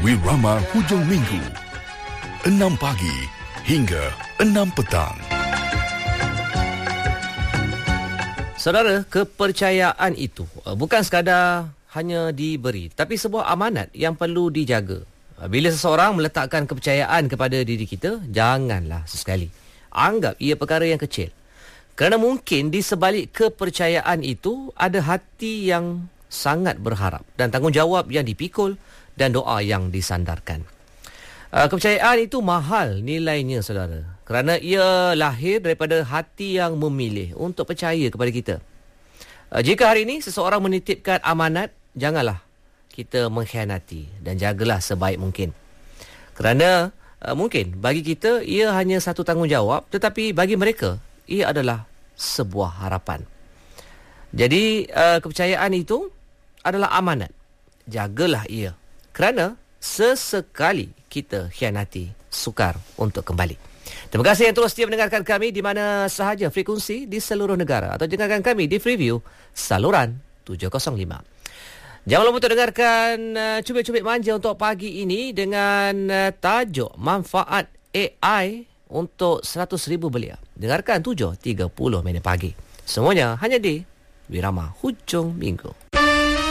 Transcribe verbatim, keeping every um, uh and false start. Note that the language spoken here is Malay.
Wirama Hujung Minggu, enam pagi hingga enam petang. Saudara, kepercayaan itu bukan sekadar hanya diberi, tapi sebuah amanat yang perlu dijaga. Bila seseorang meletakkan kepercayaan kepada diri kita, janganlah sesekali anggap ia perkara yang kecil. Kerana mungkin di sebalik kepercayaan itu ada hati yang sangat berharap dan tanggungjawab yang dipikul dan doa yang disandarkan. Uh, kepercayaan itu mahal nilainya, saudara, kerana ia lahir daripada hati yang memilih untuk percaya kepada kita. Uh, jika hari ini seseorang menitipkan amanat, janganlah kita mengkhianati dan jagalah sebaik mungkin. Kerana uh, mungkin bagi kita ia hanya satu tanggungjawab, tetapi bagi mereka ia adalah sebuah harapan. Jadi uh, kepercayaan itu adalah amanat. Jagalah ia. Kerana sesekali kita khianati, sukar untuk kembali. Terima kasih yang terus setia mendengarkan kami di mana sahaja frekuensi di seluruh negara, atau dengarkan kami di Freeview saluran tujuh kosong lima. Jangan lupa untuk dengarkan uh, Cubit-Cubit Manja untuk pagi ini dengan uh, tajuk Manfaat A I untuk seratus ribu belia. Dengarkan tujuh tiga puluh minit pagi. Semuanya hanya di Wirama Hujung Minggu.